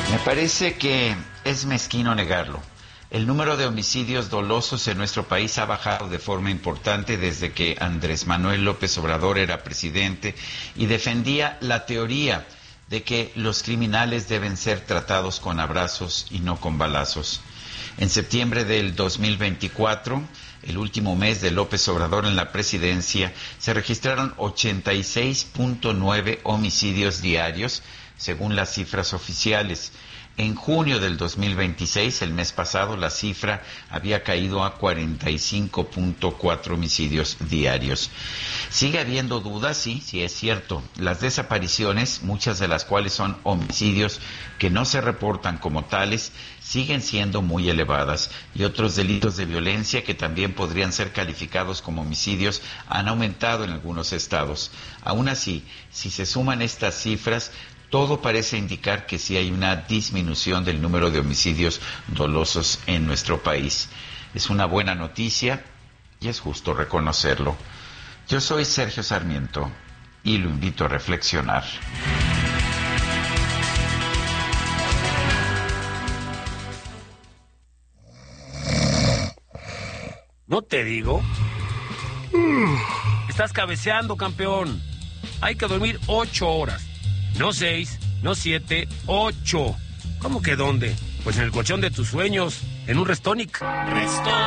Me parece que es mezquino negarlo. El número de homicidios dolosos en nuestro país ha bajado de forma importante desde que Andrés Manuel López Obrador era presidente y defendía la teoría de que los criminales deben ser tratados con abrazos y no con balazos. En septiembre del 2024, el último mes de López Obrador en la presidencia, se registraron 86.9 homicidios diarios, según las cifras oficiales. En junio del 2026, el mes pasado, la cifra había caído a 45.4 homicidios diarios. Sigue habiendo dudas, sí es cierto. Las desapariciones, muchas de las cuales son homicidios que no se reportan como tales, siguen siendo muy elevadas. Y otros delitos de violencia que también podrían ser calificados como homicidios han aumentado en algunos estados. Aún así, si se suman estas cifras, todo parece indicar que sí hay una disminución del número de homicidios dolosos en nuestro país. Es una buena noticia y es justo reconocerlo. Yo soy Sergio Sarmiento y lo invito a reflexionar. ¿No te digo? Estás cabeceando, campeón. Hay que dormir 8 horas. No 6, no 7, 8. ¿Cómo que dónde? Pues en el colchón de tus sueños, en un Restonic.